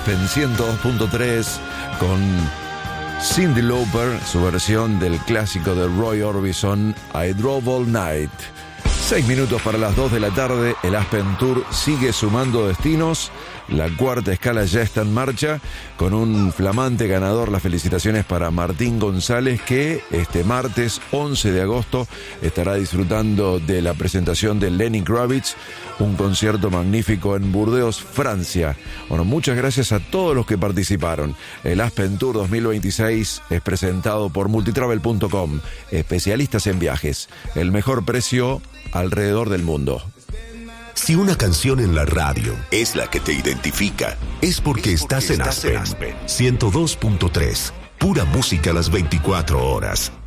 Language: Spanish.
Aspen 102.3 con Cyndi Lauper, su versión del clásico de Roy Orbison, I Drove All Night. 6 minutos para las 2 de la tarde, el Aspen Tour sigue sumando destinos. La cuarta escala ya está en marcha con un flamante ganador. Las felicitaciones para Martín González, que este martes 11 de agosto estará disfrutando de la presentación de Lenny Kravitz, un concierto magnífico en Burdeos, Francia. Bueno, muchas gracias a todos los que participaron. El Aspen Tour 2026 es presentado por multitravel.com, especialistas en viajes. El mejor precio alrededor del mundo. Si una canción en la radio es la que te identifica, es porque estás en Aspen 102.3. Pura música las 24 horas.